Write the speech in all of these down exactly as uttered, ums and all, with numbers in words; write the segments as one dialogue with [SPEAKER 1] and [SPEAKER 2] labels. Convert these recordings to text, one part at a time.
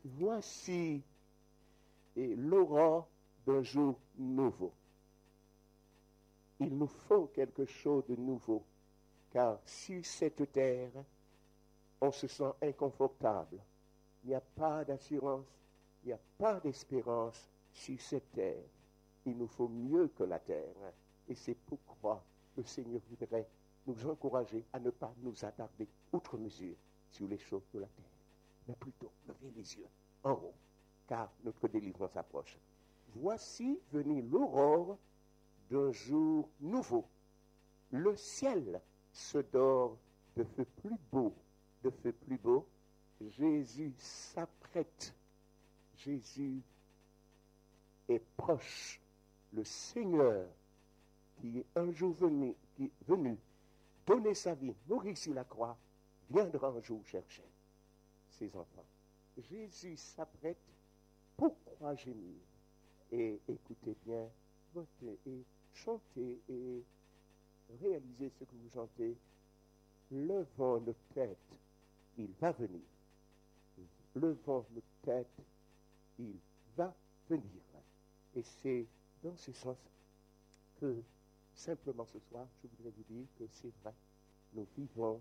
[SPEAKER 1] Voici et l'aurore d'un jour nouveau. Il nous faut quelque chose de nouveau, car sur cette terre, on se sent inconfortable. Il n'y a pas d'assurance, il n'y a pas d'espérance sur cette terre. Il nous faut mieux que la terre. Et c'est pourquoi le Seigneur voudrait nous encourager à ne pas nous attarder outre mesure sur les choses de la terre, mais plutôt lever les yeux en haut, car notre délivrance approche. Voici venir l'aurore d'un jour nouveau. Le ciel se dore de feu plus beau, de feu plus beau. Jésus s'apprête. Jésus est proche. Le Seigneur qui est un jour venu, qui est venu donner sa vie, mourir sur la croix, viendra un jour chercher ses enfants. Jésus s'apprête. Pourquoi gémir? Et écoutez bien, votez et chantez et réalisez ce que vous chantez. Levons nos têtes, il va venir. Levons nos têtes, il va venir. Et c'est dans ce sens que, simplement ce soir, je voudrais vous dire que c'est vrai, nous vivons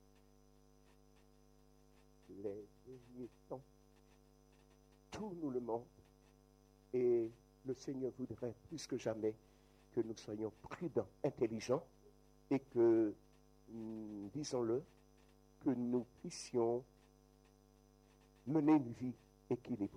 [SPEAKER 1] les derniers temps. Tout nous le montre. Et le Seigneur voudrait plus que jamais que nous soyons prudents, intelligents, et que, disons-le, que nous puissions mener une vie équilibrée.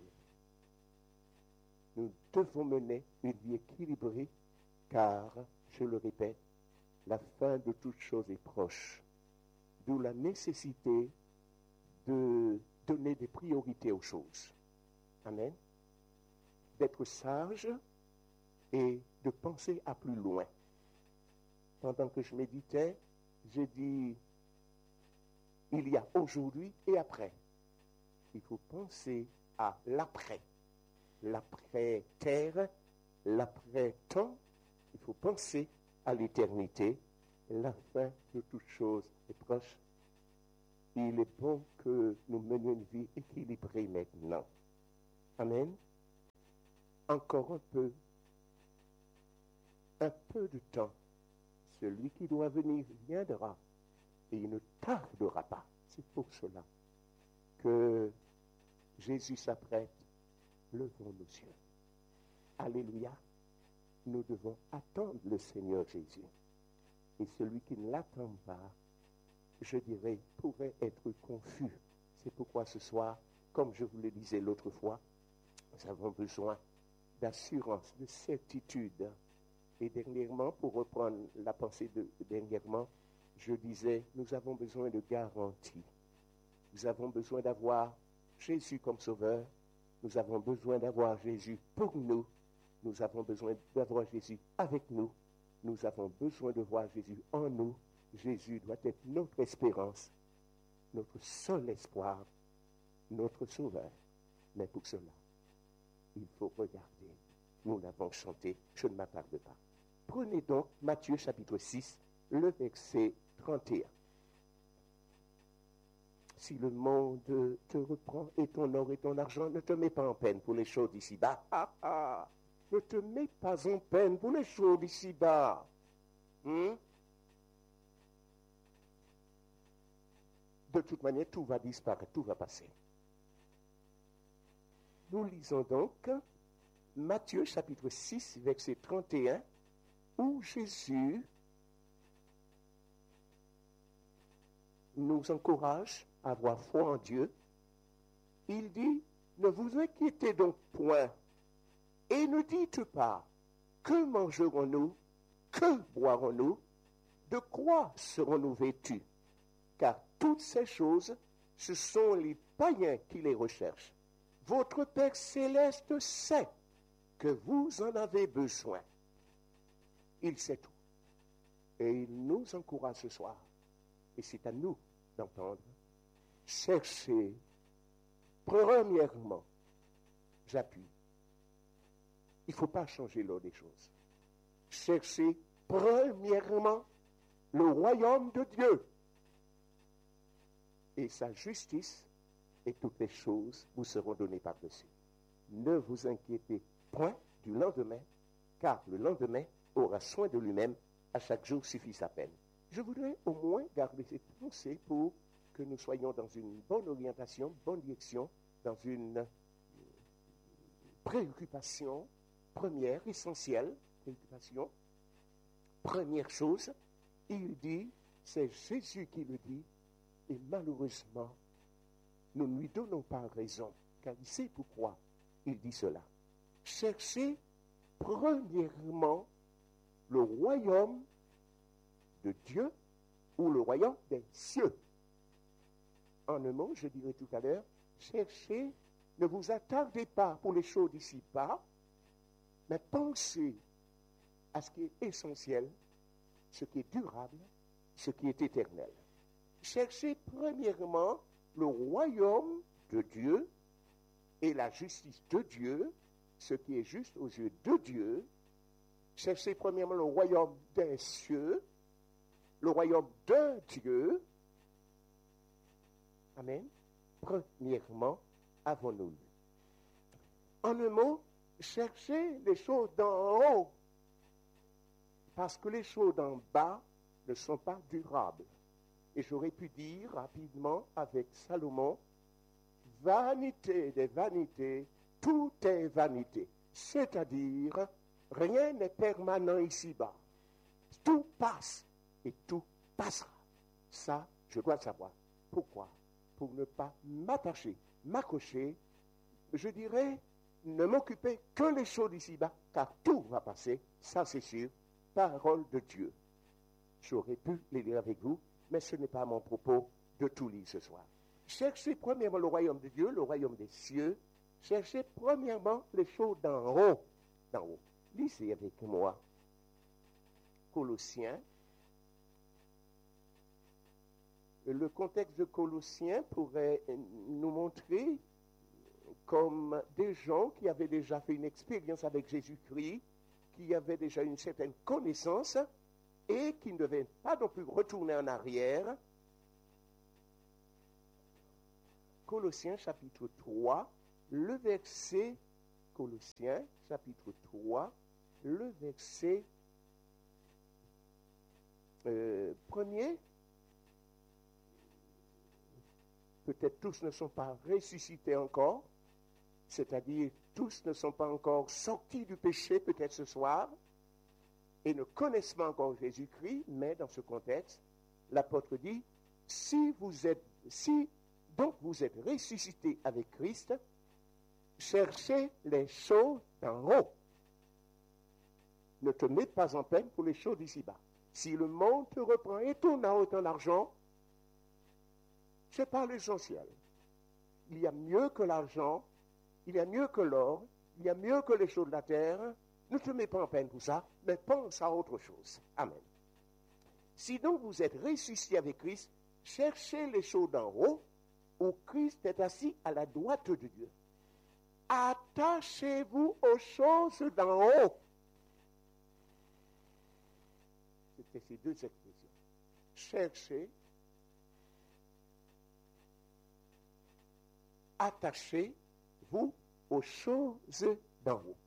[SPEAKER 1] Nous devons mener une vie équilibrée, car, je le répète, la fin de toute chose est proche. D'où la nécessité de donner des priorités aux choses. Amen. D'être sage et de penser à plus loin. Pendant que je méditais, j'ai dit, il y a aujourd'hui et après. Il faut penser à l'après. L'après-terre, l'après-temps. Il faut penser à l'éternité. La fin de toute chose est proche. Il est bon que nous menions une vie équilibrée maintenant. Amen. Encore un peu, un peu de temps. Celui qui doit venir viendra et il ne tardera pas. C'est pour cela que Jésus s'apprête. Levons nos yeux. Alléluia. Nous devons attendre le Seigneur Jésus. Et celui qui ne l'attend pas, je dirais, pourrait être confus. C'est pourquoi ce soir, comme je vous le disais l'autre fois, nous avons besoin d'assurance, de certitude. Et dernièrement, pour reprendre la pensée de dernièrement, je disais, nous avons besoin de garantie. Nous avons besoin d'avoir Jésus comme sauveur. Nous avons besoin d'avoir Jésus pour nous. Nous avons besoin d'avoir Jésus avec nous. Nous avons besoin de voir Jésus en nous. Jésus doit être notre espérance, notre seul espoir, notre sauveur. Mais pour cela, il faut regarder. Nous l'avons chanté, je ne m'attarde pas. Prenez donc Matthieu chapitre six, le verset trente et un. Si le monde te reprend et ton or et ton argent, ne te mets pas en peine pour les choses d'ici-bas. Ah, ah, ne te mets pas en peine pour les choses d'ici-bas. Hum? De toute manière, tout va disparaître, tout va passer. Nous lisons donc Matthieu chapitre six, verset trente et un, où Jésus nous encourage à avoir foi en Dieu. Il dit, ne vous inquiétez donc point et ne dites pas, que mangerons-nous, que boirons-nous, de quoi serons-nous vêtus? Car toutes ces choses, ce sont les païens qui les recherchent. Votre Père céleste sait que vous en avez besoin. Il sait tout. Et il nous encourage ce soir. Et c'est à nous d'entendre. Cherchez, premièrement, j'appuie. Il ne faut pas changer l'ordre des choses. Cherchez, premièrement, le royaume de Dieu et sa justice, et toutes les choses vous seront données par-dessus. Ne vous inquiétez point du lendemain, car le lendemain aura soin de lui-même, à chaque jour suffit sa peine. Je voudrais au moins garder cette pensée pour que nous soyons dans une bonne orientation, bonne direction, dans une préoccupation première, essentielle, préoccupation. Première chose, il dit, c'est Jésus qui le dit, et malheureusement, nous ne lui donnons pas raison, car il sait pourquoi il dit cela. Cherchez premièrement le royaume de Dieu ou le royaume des cieux. En un mot, je dirais tout à l'heure, cherchez, ne vous attardez pas pour les choses d'ici-bas, mais pensez à ce qui est essentiel, ce qui est durable, ce qui est éternel. Cherchez premièrement le royaume de Dieu et la justice de Dieu, ce qui est juste aux yeux de Dieu. Cherchez premièrement le royaume des cieux, le royaume de Dieu. Amen. Premièrement, avons-nous lu. En un mot, cherchez les choses d'en haut, parce que les choses d'en bas ne sont pas durables. Et j'aurais pu dire rapidement avec Salomon, vanité des vanités, tout est vanité. C'est-à-dire, rien n'est permanent ici-bas. Tout passe et tout passera. Ça, je dois le savoir. Pourquoi? Pour ne pas m'attacher, m'accrocher, je dirais, ne m'occuper que les choses d'ici-bas, car tout va passer, ça c'est sûr, parole de Dieu. J'aurais pu les lire avec vous, mais ce n'est pas mon propos de tout lire ce soir. Cherchez premièrement le royaume de Dieu, le royaume des cieux. Cherchez premièrement les choses d'en haut. D'en haut. Lisez avec moi Colossiens. Le contexte de Colossiens pourrait nous montrer comme des gens qui avaient déjà fait une expérience avec Jésus-Christ, qui avaient déjà une certaine connaissance et qui ne devaient pas non plus retourner en arrière. Colossiens chapitre trois, le verset, Colossiens chapitre trois, le verset euh, premier. Peut-être tous ne sont pas ressuscités encore, c'est-à-dire tous ne sont pas encore sortis du péché peut-être ce soir et ne connaissent pas encore Jésus-Christ, mais dans ce contexte, l'apôtre dit, si vous êtes, si donc vous êtes ressuscités avec Christ, cherchez les choses d'en haut. Ne te mets pas en peine pour les choses d'ici-bas. Si le monde te reprend et tourne à autant d'argent, ce n'est pas l'essentiel. Il y a mieux que l'argent, il y a mieux que l'or, il y a mieux que les choses de la terre. Ne te mets pas en peine pour ça, mais pense à autre chose. Amen. Si donc vous êtes ressuscités avec Christ, cherchez les choses d'en haut, où Christ est assis à la droite de Dieu. Attachez-vous aux choses d'en haut. C'était ces deux expressions. Cherchez, attachez-vous aux choses d'en haut.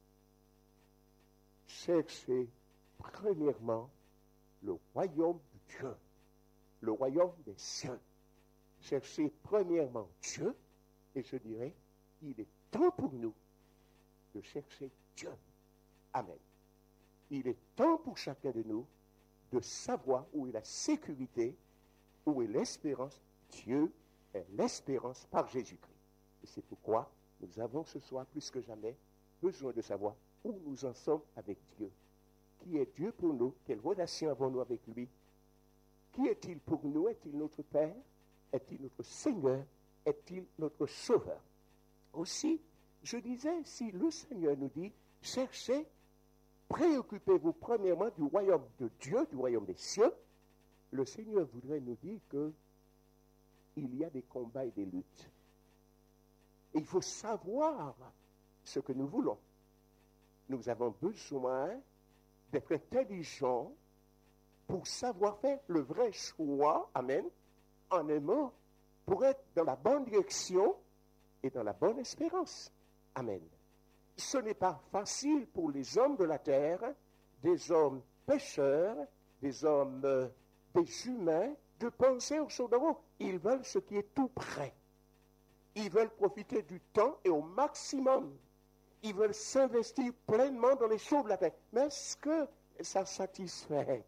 [SPEAKER 1] Cherchez premièrement le royaume de Dieu, le royaume des cieux. Cherchez premièrement Dieu, et je dirais, il est temps pour nous de chercher Dieu. Amen. Il est temps pour chacun de nous de savoir où est la sécurité, où est l'espérance. Dieu est l'espérance par Jésus-Christ. Et c'est pourquoi nous avons ce soir, plus que jamais, besoin de savoir où nous en sommes avec Dieu. Qui est Dieu pour nous? Quelle relation avons-nous avec lui? Qui est-il pour nous? Est-il notre Père? Est-il notre Seigneur? Est-il notre Sauveur? Aussi, je disais, si le Seigneur nous dit, cherchez, préoccupez-vous premièrement du royaume de Dieu, du royaume des cieux, le Seigneur voudrait nous dire que il y a des combats et des luttes. Et il faut savoir ce que nous voulons. Nous avons besoin d'être intelligents pour savoir faire le vrai choix, amen, en un mot, pour être dans la bonne direction et dans la bonne espérance. Amen. Ce n'est pas facile pour les hommes de la terre, des hommes pécheurs, des hommes, euh, des humains, de penser aux choses d'en haut. Ils veulent ce qui est tout près. Ils veulent profiter du temps et au maximum. Ils veulent s'investir pleinement dans les choses de la terre. Mais est-ce que ça satisfait?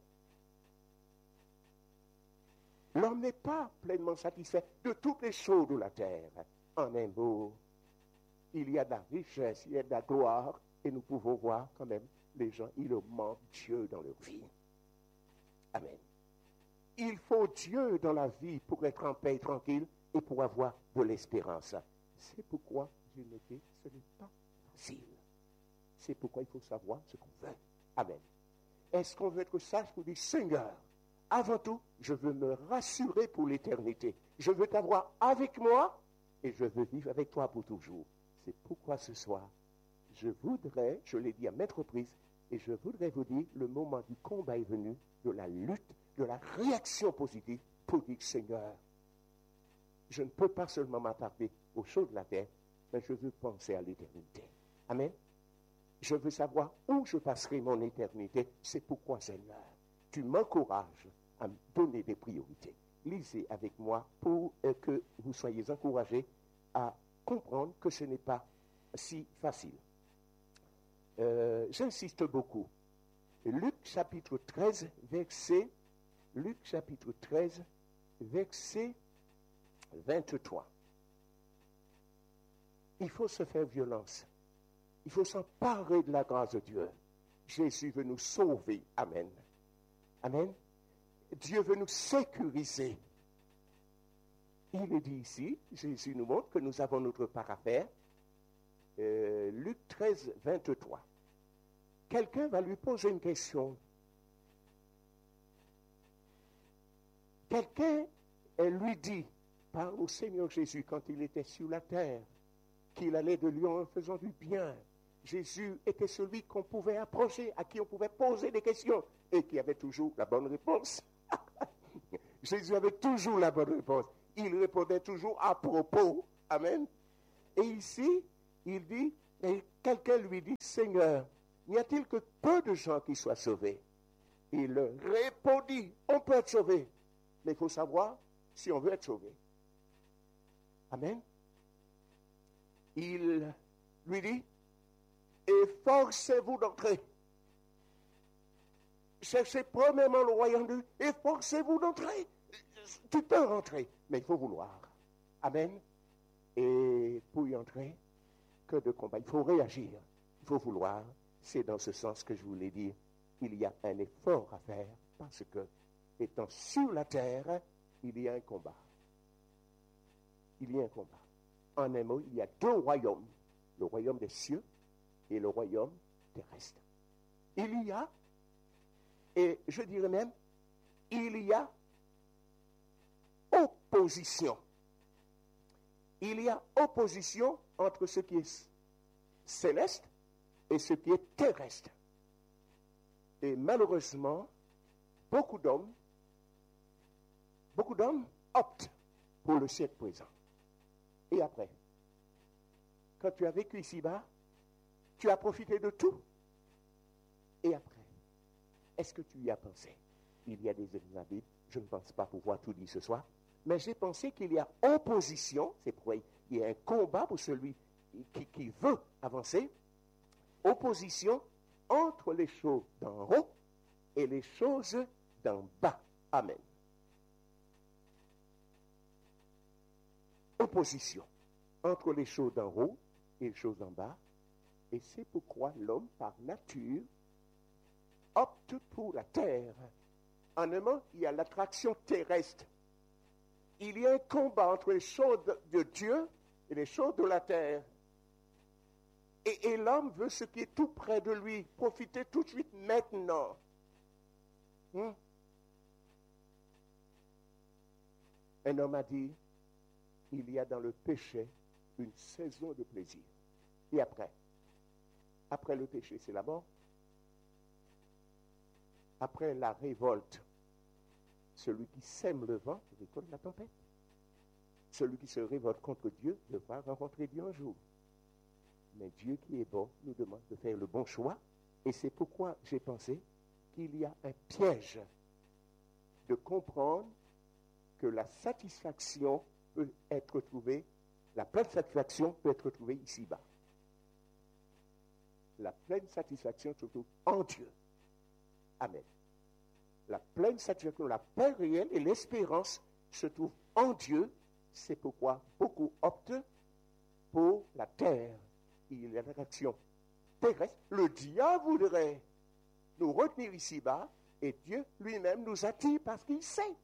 [SPEAKER 1] L'homme n'est pas pleinement satisfait de toutes les choses de la terre. En un mot, il y a de la richesse, il y a de la gloire, et nous pouvons voir quand même les gens, ils leur manquent Dieu dans leur vie. Amen. Il faut Dieu dans la vie pour être en paix et tranquille et pour avoir de l'espérance. C'est pourquoi j'ai noté, ce n'est pas facile. C'est pourquoi il faut savoir ce qu'on veut. Amen. Est-ce qu'on veut être sage pour dire, Seigneur, avant tout, je veux me rassurer pour l'éternité. Je veux t'avoir avec moi et je veux vivre avec toi pour toujours. C'est pourquoi ce soir, je voudrais, je l'ai dit à maintes reprises, et je voudrais vous dire, le moment du combat est venu, de la lutte, de la réaction positive, pour dire, Seigneur, je ne peux pas seulement m'attarder aux choses de la terre, mais je veux penser à l'éternité. Amen. Je veux savoir où je passerai mon éternité. C'est pourquoi, Seigneur, tu m'encourages à me donner des priorités. Lisez avec moi pour euh, que vous soyez encouragés à comprendre que ce n'est pas si facile. Euh, j'insiste beaucoup. Luc chapitre treize, verset, Luc chapitre treize, verset vingt-trois. Il faut se faire violence. Il faut s'emparer de la grâce de Dieu. Jésus veut nous sauver. Amen. Amen. Dieu veut nous sécuriser. Il est dit ici, Jésus nous montre que nous avons notre part à faire. Euh, Luc treize, vingt-trois. Quelqu'un va lui poser une question. Quelqu'un lui dit, parle au Seigneur Jésus quand il était sur la terre, qu'il allait de lui en faisant du bien. Jésus était celui qu'on pouvait approcher, à qui on pouvait poser des questions, et qui avait toujours la bonne réponse. Jésus avait toujours la bonne réponse. Il répondait toujours à propos. Amen. Et ici, il dit, et quelqu'un lui dit, Seigneur, n'y a-t-il que peu de gens qui soient sauvés? Il répondit, on peut être sauvé, mais il faut savoir si on veut être sauvé. Amen. Il lui dit, efforcez-vous d'entrer. Cherchez premièrement le royaume de Dieu, efforcez-vous d'entrer. Tu peux rentrer, mais il faut vouloir. Amen. Et pour y entrer, que de combat. Il faut réagir, il faut vouloir. C'est dans ce sens que je voulais dire, il y a un effort à faire, parce que, étant sur la terre, il y a un combat. Il y a un combat. En un mot, il y a deux royaumes, le royaume des cieux et le royaume terrestre. Il y a, et je dirais même, il y a opposition. Il y a opposition entre ce qui est céleste et ce qui est terrestre. Et malheureusement, beaucoup d'hommes, beaucoup d'hommes optent pour le siècle présent. Et après, quand tu as vécu ici-bas, tu as profité de tout. Et après, est-ce que tu y as pensé? Il y a des exemples, je ne pense pas pouvoir tout dire ce soir, mais j'ai pensé qu'il y a opposition, c'est pourquoi il y a un combat pour celui qui, qui veut avancer, opposition entre les choses d'en haut et les choses d'en bas. Amen. Opposition entre les choses d'en haut et les choses d'en bas. Et c'est pourquoi l'homme, par nature, opte pour la terre. En un mot, il y a l'attraction terrestre. Il y a un combat entre les choses de Dieu et les choses de la terre. Et, et l'homme veut ce qui est tout près de lui, profiter tout de suite maintenant. Hmm? Un homme a dit, il y a dans le péché une saison de plaisir. Et après, après le péché, c'est la mort. Après la révolte, celui qui sème le vent récolte la tempête. Celui qui se révolte contre Dieu devra rencontrer Dieu un jour. Mais Dieu qui est bon nous demande de faire le bon choix. Et c'est pourquoi j'ai pensé qu'il y a un piège de comprendre que la satisfaction peut être trouvée, la pleine satisfaction peut être trouvée ici-bas. La pleine satisfaction se trouve en Dieu. Amen. La pleine satisfaction, la paix réelle et l'espérance se trouvent en Dieu. C'est pourquoi beaucoup optent pour la terre. Il y a l'attraction terrestre. Le diable voudrait nous retenir ici-bas et Dieu lui-même nous attire parce qu'il sait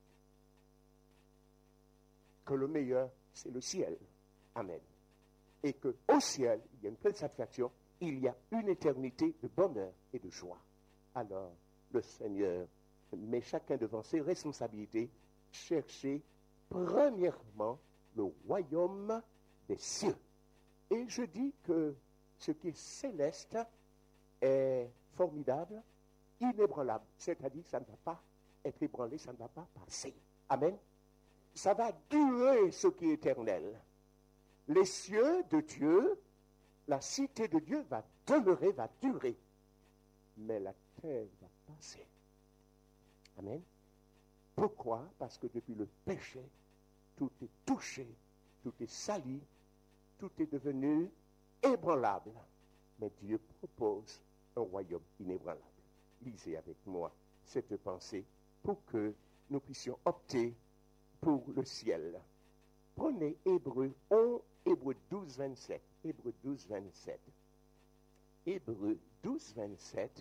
[SPEAKER 1] que le meilleur, c'est le ciel. Amen. Et qu'au ciel, il y a une pleine satisfaction, il y a une éternité de bonheur et de joie. Alors, le Seigneur met chacun devant ses responsabilités, chercher premièrement le royaume des cieux. Et je dis que ce qui est céleste est formidable, inébranlable. C'est-à-dire que ça ne va pas être ébranlé, ça ne va pas passer. Amen. Ça va durer ce qui est éternel. Les cieux de Dieu, la cité de Dieu va demeurer, va durer. Mais la terre va passer. Amen. Pourquoi? Parce que depuis le péché, tout est touché, tout est sali, tout est devenu ébranlable. Mais Dieu propose un royaume inébranlable. Lisez avec moi cette pensée pour que nous puissions opter pour le ciel. Prenez Hébreu onze, Hébreu douze, vingt-sept. Hébreu douze, vingt-sept. Hébreu douze, vingt-sept.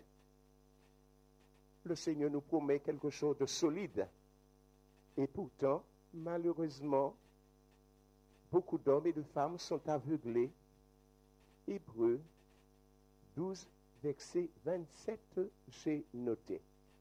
[SPEAKER 1] Le Seigneur nous promet quelque chose de solide. Et pourtant, malheureusement, beaucoup d'hommes et de femmes sont aveuglés. Hébreu douze, verset vingt-sept, j'ai noté.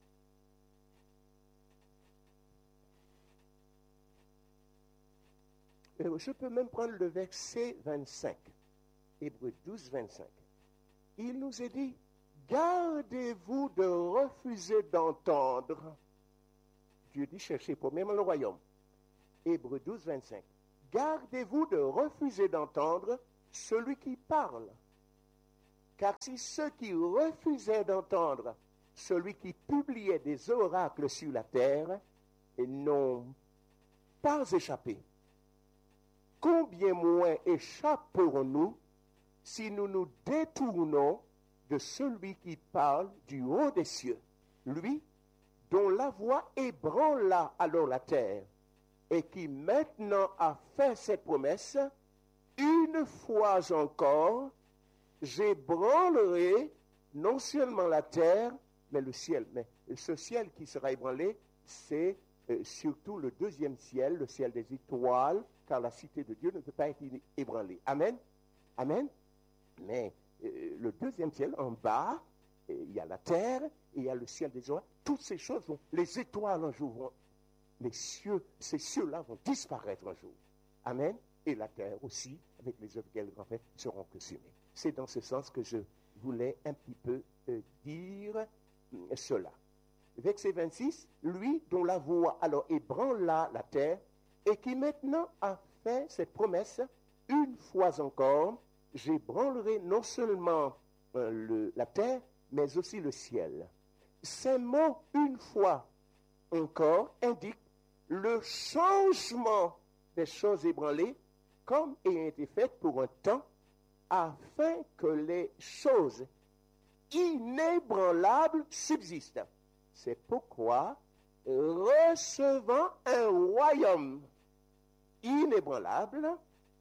[SPEAKER 1] Je peux même prendre le verset vingt-cinq. Hébreu douze, vingt-cinq. Il nous est dit, gardez-vous de refuser d'entendre. Dieu dit, cherchez premièrement le royaume. Hébreu douze, vingt-cinq. Gardez-vous de refuser d'entendre celui qui parle. Car si ceux qui refusaient d'entendre celui qui publiait des oracles sur la terre n'ont pas échappé, combien moins échapperons-nous si nous nous détournons de celui qui parle du haut des cieux, lui dont la voix ébranla alors la terre, et qui maintenant a fait cette promesse, une fois encore, j'ébranlerai non seulement la terre, mais le ciel. Mais ce ciel qui sera ébranlé, c'est euh, surtout le deuxième ciel, le ciel des étoiles, car la cité de Dieu ne peut pas être ébranlée. Amen. Amen. Mais euh, le deuxième ciel, en bas, il y a la terre, et il y a le ciel des étoiles. Toutes ces choses vont, les étoiles un jour vont, les cieux, ces cieux-là vont disparaître un jour. Amen. Et la terre aussi, avec les œuvres qu'elle a faites, seront consumées. C'est dans ce sens que je voulais un petit peu euh, dire euh, cela. Verset vingt-six, lui dont la voix alors ébranla la terre, et qui maintenant a fait cette promesse, une fois encore, j'ébranlerai non seulement euh, le, la terre, mais aussi le ciel. Ces mots, une fois encore, indiquent le changement des choses ébranlées, comme ayant été faites pour un temps, afin que les choses inébranlables subsistent. C'est pourquoi, recevant un royaume inébranlable,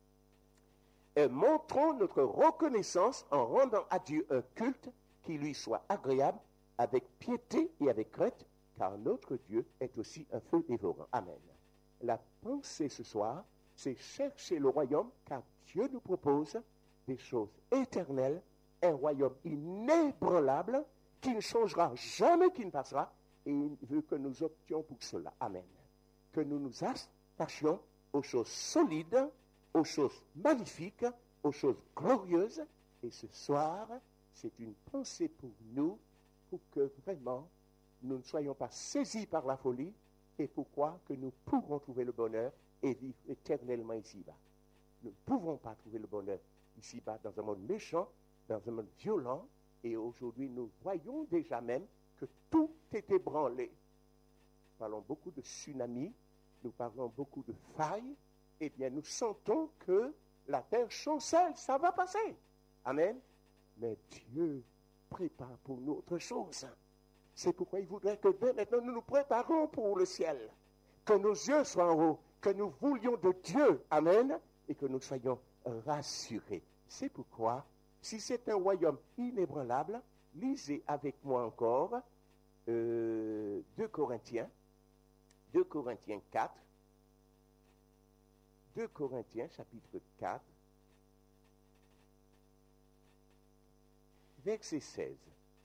[SPEAKER 1] et montrons notre reconnaissance en rendant à Dieu un culte qui lui soit agréable, avec piété et avec crainte, car notre Dieu est aussi un feu dévorant. Amen. La pensée ce soir, c'est chercher le royaume, car Dieu nous propose des choses éternelles, un royaume inébranlable, qui ne changera jamais, qui ne passera, et il veut que nous options pour cela. Amen. Que nous nous attachions aux choses solides, aux choses magnifiques, aux choses glorieuses, et ce soir, c'est une pensée pour nous, pour que vraiment, nous ne soyons pas saisis par la folie, et pourquoi que nous pourrons trouver le bonheur et vivre éternellement ici-bas. Nous ne pouvons pas trouver le bonheur ici-bas dans un monde méchant, dans un monde violent, et aujourd'hui nous voyons déjà même que tout est ébranlé. Nous parlons beaucoup de tsunamis, nous parlons beaucoup de failles, eh bien nous sentons que la terre chancelle, ça va passer. Amen. Mais Dieu prépare pour nous autre chose. C'est pourquoi il voudrait que dès maintenant nous nous préparons pour le ciel, que nos yeux soient en haut, que nous voulions de Dieu, amen, et que nous soyons rassurés. C'est pourquoi, si c'est un royaume inébranlable, lisez avec moi encore euh, deux Corinthiens, deux Corinthiens quatre, deux Corinthiens chapitre quatre, verset seize.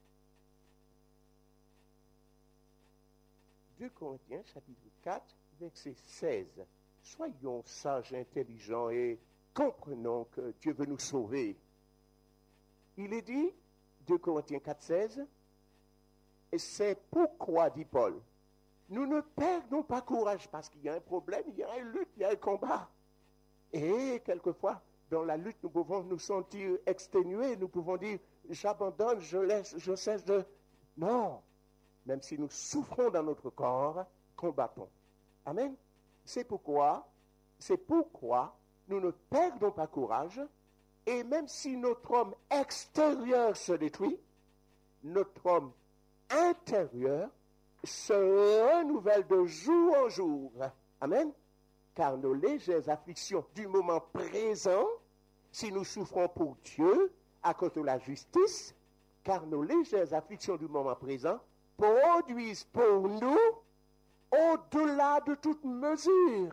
[SPEAKER 1] deux Corinthiens chapitre quatre, verset seize. Soyons sages, intelligents et comprenons que Dieu veut nous sauver. Il est dit, deux Corinthiens quatre, seize, et c'est pourquoi, dit Paul, nous ne perdons pas courage parce qu'il y a un problème, il y a une lutte, il y a un combat. Et quelquefois, dans la lutte, nous pouvons nous sentir exténués, nous pouvons dire, j'abandonne, je laisse, je cesse de... Non, même si nous souffrons dans notre corps, combattons. Amen. C'est pourquoi, c'est pourquoi nous ne perdons pas courage, et même si notre homme extérieur se détruit, notre homme intérieur se renouvelle de jour en jour. Amen. Car nos légères afflictions du moment présent, si nous souffrons pour Dieu, à cause de la justice, car nos légères afflictions du moment présent produisent pour nous, au-delà de toute mesure,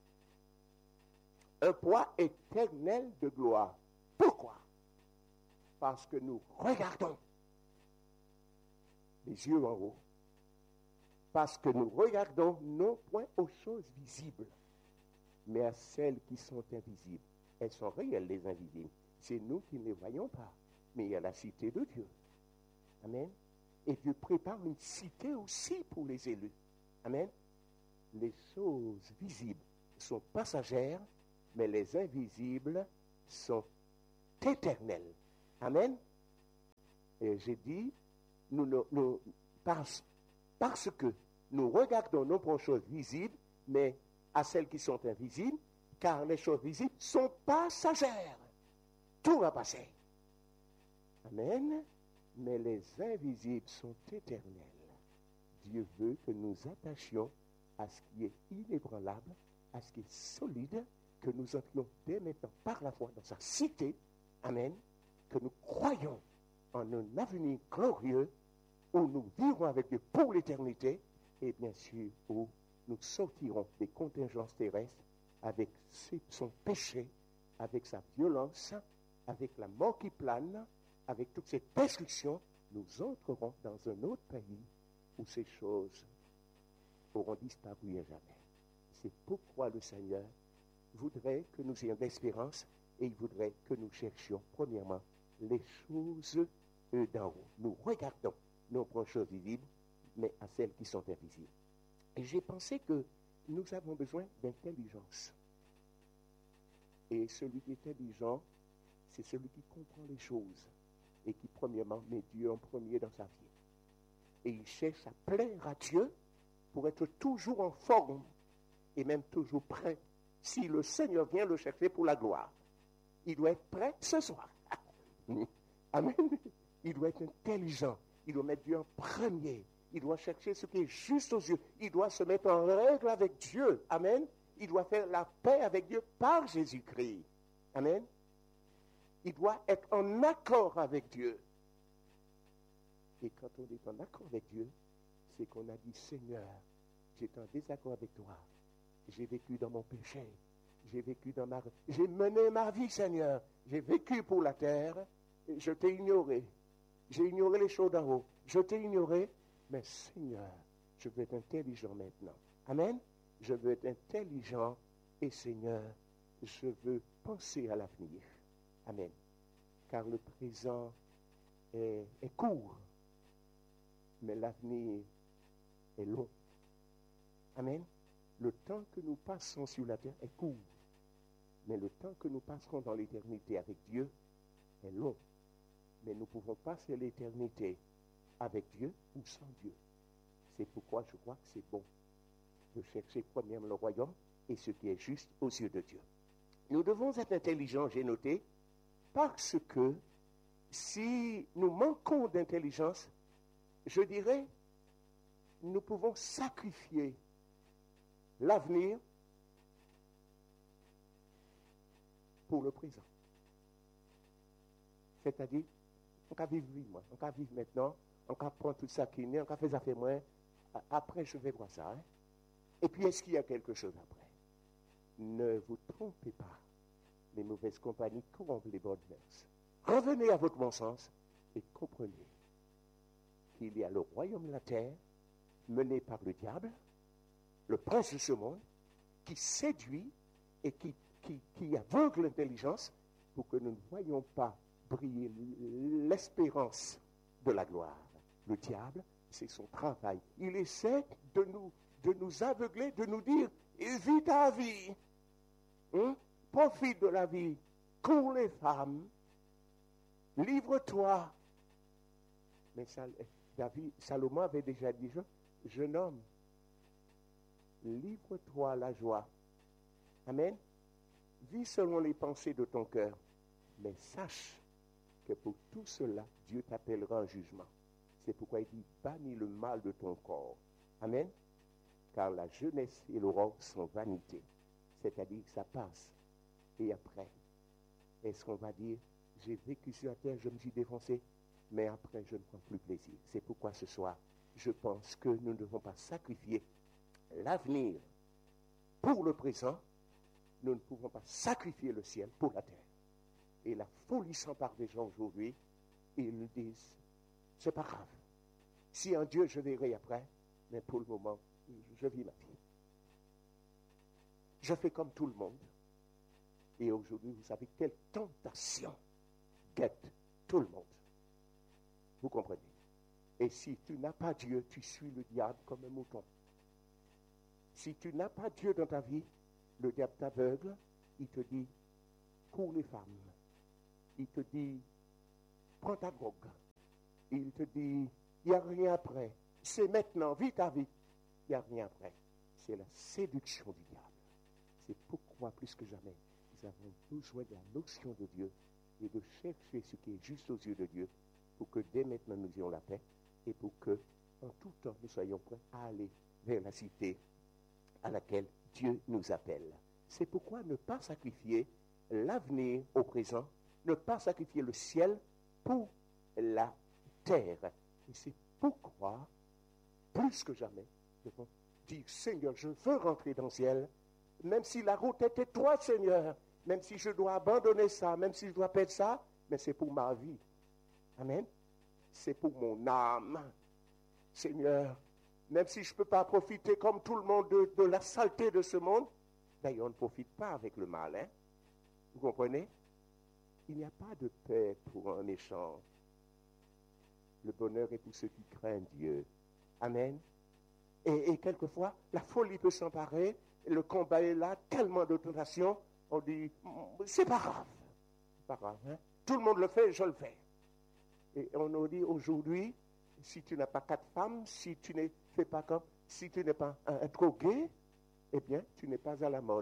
[SPEAKER 1] un poids éternel de gloire. Pourquoi? Parce que nous regardons les yeux en haut. Parce que nous regardons non point aux choses visibles, mais à celles qui sont invisibles. Elles sont réelles, les invisibles. C'est nous qui ne les voyons pas. Mais il y a la cité de Dieu. Amen. Et Dieu prépare une cité aussi pour les élus. Amen. Les choses visibles sont passagères, mais les invisibles sont éternelles. Amen. Et j'ai dit, nous, nous, nous, parce, parce que nous regardons non pas aux choses visibles, mais à celles qui sont invisibles, car les choses visibles sont passagères. Tout va passer. Amen. Mais les invisibles sont éternels. Dieu veut que nous attachions à ce qui est inébranlable, à ce qui est solide, que nous entrions dès maintenant par la foi dans sa cité. Amen. Que nous croyons en un avenir glorieux où nous vivrons avec Dieu pour l'éternité et bien sûr où nous sortirons des contingences terrestres avec son péché, avec sa violence, avec la mort qui plane, avec toute cette destruction, nous entrerons dans un autre pays où ces choses auront disparu à jamais. C'est pourquoi le Seigneur voudrait que nous ayons de l'espérance et il voudrait que nous cherchions premièrement les choses d'en haut. Nous regardons non pas aux choses visibles, mais à celles qui sont invisibles. Et j'ai pensé que nous avons besoin d'intelligence. Et celui qui est intelligent, c'est celui qui comprend les choses et qui, premièrement, met Dieu en premier dans sa vie. Et il cherche à plaire à Dieu pour être toujours en forme et même toujours prêt. Si le Seigneur vient le chercher pour la gloire, il doit être prêt ce soir. Amen. Il doit être intelligent. Il doit mettre Dieu en premier. Il doit chercher ce qui est juste aux yeux. Il doit se mettre en règle avec Dieu. Amen. Il doit faire la paix avec Dieu par Jésus-Christ. Amen. Il doit être en accord avec Dieu. Et quand on est en accord avec Dieu, c'est qu'on a dit, Seigneur, j'étais en désaccord avec toi. J'ai vécu dans mon péché. J'ai vécu dans ma... J'ai mené ma vie, Seigneur. J'ai vécu pour la terre. Je t'ai ignoré. J'ai ignoré les choses d'en haut. Je t'ai ignoré. Mais Seigneur, je veux être intelligent maintenant. Amen. Je veux être intelligent. Et Seigneur, je veux penser à l'avenir. Amen. Car le présent est, est court. Mais l'avenir est long. Amen. Le temps que nous passons sur la terre est court, mais le temps que nous passerons dans l'éternité avec Dieu est long. Mais nous pouvons passer l'éternité avec Dieu ou sans Dieu. C'est pourquoi je crois que c'est bon de chercher premièrement le royaume et ce qui est juste aux yeux de Dieu. Nous devons être intelligents, j'ai noté, parce que si nous manquons d'intelligence, je dirais, nous pouvons sacrifier l'avenir pour le présent. C'est-à-dire, on va vivre, moi, on va vivre maintenant, on va prendre tout ça qui est né, on va faire ça fait moins, après je vais voir ça. Hein? Et puis, est-ce qu'il y a quelque chose après? Ne vous trompez pas, les mauvaises compagnies corrompent les bonnes mœurs. Revenez à votre bon sens et comprenez qu'il y a le royaume de la terre mené par le diable, le prince de ce monde, qui séduit et qui, qui, qui aveugle l'intelligence pour que nous ne voyions pas briller l'espérance de la gloire. Le diable, c'est son travail. Il essaie de nous, de nous aveugler, de nous dire « vis ta vie, hein? Profite de la vie, cours les femmes, livre-toi. » Mais ça, David, Salomon avait déjà dit « Jeune homme, livre-toi la joie. » Amen. Vis selon les pensées de ton cœur, mais sache que pour tout cela, Dieu t'appellera en jugement. C'est pourquoi il dit, bannis le mal de ton corps. Amen. Car la jeunesse et l'aurore sont vanité. C'est-à-dire que ça passe. Et après, est-ce qu'on va dire, j'ai vécu sur la terre, je me suis défoncé, mais après, je ne prends plus plaisir. C'est pourquoi ce soir, je pense que nous ne devons pas sacrifier l'avenir pour le présent. Nous ne pouvons pas sacrifier le ciel pour la terre. Et la folie s'empare des gens aujourd'hui, et ils disent, c'est pas grave. Si un Dieu, je verrai après, mais pour le moment, je vis ma vie. Je fais comme tout le monde. Et aujourd'hui, vous savez quelle tentation guette tout le monde. Vous comprenez? Et si tu n'as pas Dieu, tu suis le diable comme un mouton. Si tu n'as pas Dieu dans ta vie, le diable t'aveugle, il te dit, cours les femmes. Il te dit, prends ta drogue. Il te dit, il n'y a rien après. C'est maintenant, vis ta vie. Il n'y a rien après. C'est la séduction du diable. C'est pourquoi, plus que jamais, nous avons besoin de la notion de Dieu et de chercher ce qui est juste aux yeux de Dieu pour que dès maintenant nous ayons la paix et pour que, en tout temps, nous soyons prêts à aller vers la cité à laquelle Dieu nous appelle. C'est pourquoi ne pas sacrifier l'avenir au présent, ne pas sacrifier le ciel pour la terre. Et c'est pourquoi, plus que jamais, nous devons dire, Seigneur, je veux rentrer dans le ciel, même si la route est étroite, Seigneur, même si je dois abandonner ça, même si je dois perdre ça, mais c'est pour ma vie. Amen. C'est pour mon âme. Seigneur, même si je ne peux pas profiter comme tout le monde de, de la saleté de ce monde, d'ailleurs, on ne profite pas avec le mal. Hein? Vous comprenez? Il n'y a pas de paix pour un méchant. Le bonheur est pour ceux qui craignent Dieu. Amen. Et, et quelquefois, la folie peut s'emparer, le combat est là, tellement de tentations, on dit, c'est pas grave. C'est pas grave. Hein? Tout le monde le fait, je le fais. Et on nous dit aujourd'hui, si tu n'as pas quatre femmes, si tu ne fais pas comme, si tu n'es pas un, un drogué, eh bien, tu n'es pas à la mode.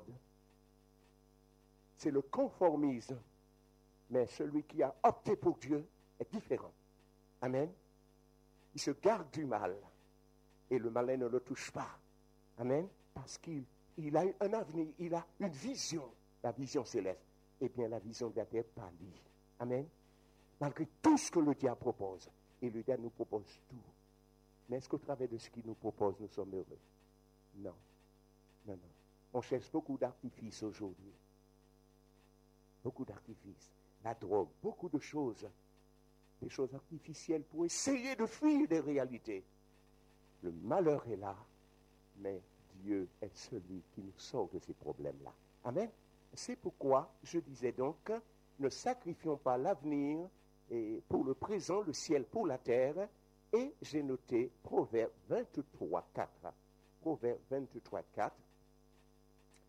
[SPEAKER 1] C'est le conformisme. Mais celui qui a opté pour Dieu est différent. Amen. Il se garde du mal. Et le malin ne le touche pas. Amen. Parce qu'il il a un avenir, il a une vision, la vision céleste. Eh bien, la vision de la terre pâlit. Amen. Malgré tout ce que le diable propose. Et le diable nous propose tout. Mais est-ce qu'au travers de ce qu'il nous propose, nous sommes heureux? Non. Non, non. On cherche beaucoup d'artifices aujourd'hui. Beaucoup d'artifices. La drogue, beaucoup de choses. Des choses artificielles pour essayer de fuir des réalités. Le malheur est là, mais Dieu est celui qui nous sort de ces problèmes-là. Amen. C'est pourquoi je disais donc, ne sacrifions pas l'avenir et pour le présent, le ciel pour la terre. Et j'ai noté Proverbe vingt-trois, quatre. Proverbe vingt-trois, quatre.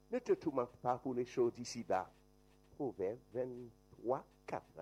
[SPEAKER 1] Ne te tourmente pas pour les choses d'ici-bas. Proverbe vingt-trois, quatre.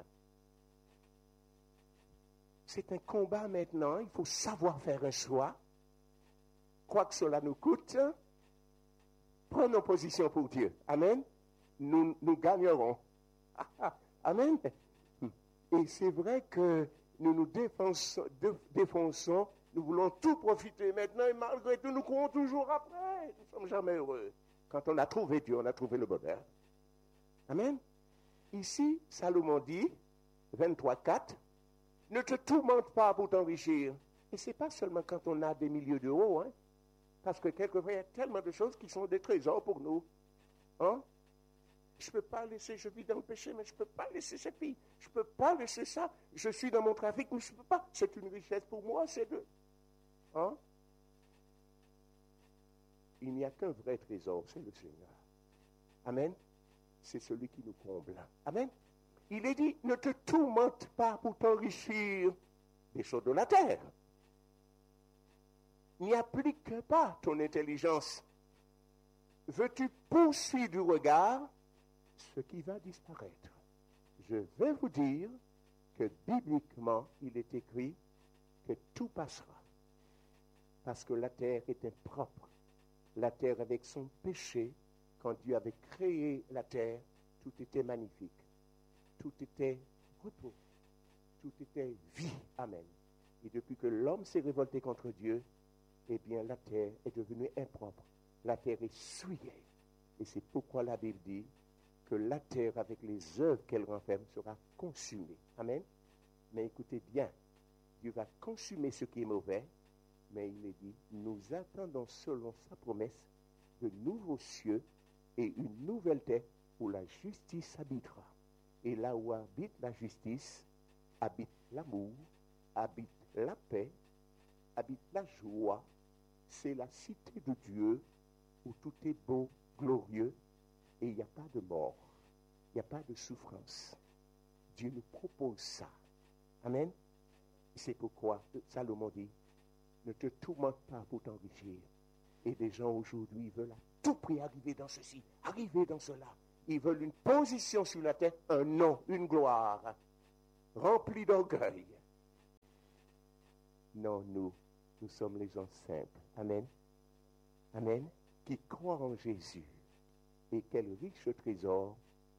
[SPEAKER 1] C'est un combat maintenant. Il faut savoir faire un choix. Quoi que cela nous coûte, prenons position pour Dieu. Amen. Nous, nous gagnerons. Amen. Et c'est vrai que nous nous défonçons, défonçons, nous voulons tout profiter maintenant et malgré tout, nous courons toujours après. Nous ne sommes jamais heureux. Quand on a trouvé Dieu, on a trouvé le bonheur. Amen. Ici, Salomon dit, vingt-trois, quatre, ne te tourmente pas pour t'enrichir. Et ce n'est pas seulement quand on a des milliers d'euros, hein, parce que quelquefois, il y a tellement de choses qui sont des trésors pour nous. Hein? Je ne peux pas laisser, je vis dans le péché, mais je ne peux pas laisser cette fille. Je ne peux pas laisser ça. Je suis dans mon trafic, mais je ne peux pas. C'est une richesse pour moi, c'est deux. Hein? Il n'y a qu'un vrai trésor, c'est le Seigneur. Amen. C'est celui qui nous comble. Amen. Il est dit, ne te tourmente pas pour t'enrichir des choses de la terre. N'y applique pas ton intelligence. Veux-tu poursuivre du regard ce qui va disparaître? Je vais vous dire que bibliquement, il est écrit que tout passera. Parce que la terre est impropre. La terre avec son péché, quand Dieu avait créé la terre, tout était magnifique. Tout était repos. Tout était vie. Amen. Et depuis que l'homme s'est révolté contre Dieu, eh bien la terre est devenue impropre. La terre est souillée. Et c'est pourquoi la Bible dit que la terre, avec les œuvres qu'elle renferme, sera consumée. Amen. Mais écoutez bien, Dieu va consumer ce qui est mauvais, mais il est dit, nous attendons selon sa promesse de nouveaux cieux et une nouvelle terre où la justice habitera. Et là où habite la justice, habite l'amour, habite la paix, habite la joie. C'est la cité de Dieu où tout est beau, glorieux, et il n'y a pas de mort, il n'y a pas de souffrance. Dieu nous propose ça. Amen. C'est pourquoi Salomon dit, ne te tourmente pas pour t'enrichir. Et des gens aujourd'hui veulent à tout prix arriver dans ceci, arriver dans cela. Ils veulent une position sur la terre, un nom, une gloire, remplie d'orgueil. Non, nous, nous sommes les gens simples. Amen. Amen. Qui croient en Jésus. Et quel riche trésor,